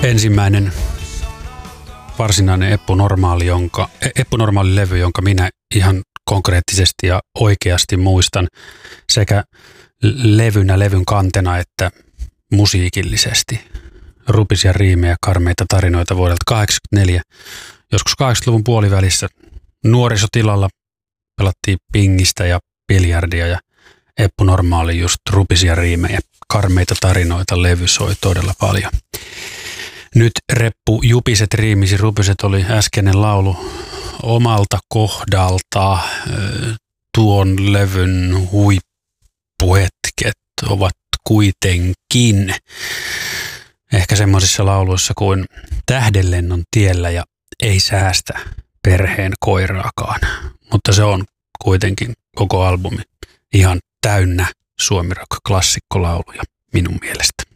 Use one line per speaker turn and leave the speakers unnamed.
ensimmäinen varsinainen Eppu Normaali levy, jonka minä ihan konkreettisesti ja oikeasti muistan sekä levyn kantena että musiikillisesti. Rupisia riimejä, karmeita tarinoita vuodelta 1984. Joskus 80-luvun puolivälissä nuorisotilalla pelattiin pingistä ja biljardia ja Eppu Normaali just rupisia riimejä, karmeita tarinoita, levy soi todella paljon. Nyt reppu Jupiset riimisi, rupiset oli äskeinen laulu omalta kohdalta. Tuon levyn huippuhetket ovat kuitenkin ehkä semmoisissa lauluissa kuin Tähdenlennon tiellä ja Ei säästä perheen koiraakaan. Mutta se on kuitenkin koko albumi ihan täynnä suomirock-klassikkolauluja minun mielestä.